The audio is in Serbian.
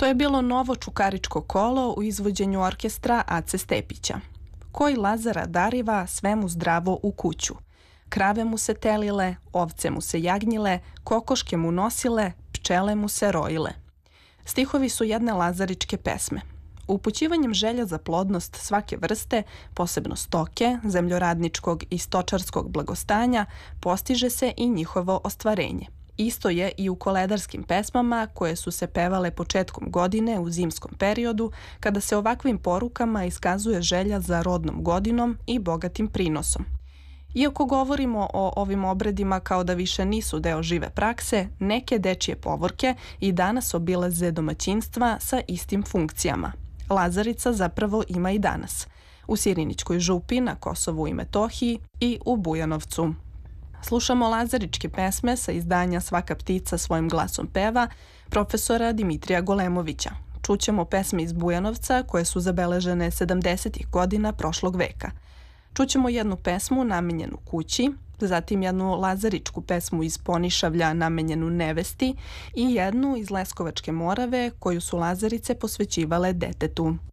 To je bilo novo čukaričko kolo u izvođenju orkestra Ace Stepića. Koji Lazara dariva sve mu zdravo u kuću. Krave mu se telile, ovce mu se jagnjile, kokoške mu nosile, pčele mu se rojile. Stihovi su jedne lazaričke pesme. Upućivanjem želja za plodnost svake vrste, posebno stoke, zemljoradničkog i stočarskog blagostanja, postiže se i njihovo ostvarenje. Isto je i u koledarskim pesmama koje su se pevale početkom godine u zimskom periodu, kada se ovakvim porukama iskazuje želja za rodnom godinom i bogatim prinosom. Iako govorimo o ovim obredima kao da više nisu deo žive prakse, neke dečije povorke i danas obilaze domaćinstva sa istim funkcijama. Lazarica zapravo ima i danas. U Sirinićkoj župi, na Kosovu i Metohiji i u Bujanovcu. Slušamo lazaričke pesme sa izdanja Svaka ptica svojim glasom peva profesora Dimitrija Golemovića. Čućemo pesme iz Bujanovca koje su zabeležene 70. godina prošlog veka. Čućemo jednu pesmu namenjenu kući, zatim jednu lazaričku pesmu iz Ponišavlja namenjenu nevesti i jednu iz Leskovačke Morave koju su lazarice posvećivale detetu.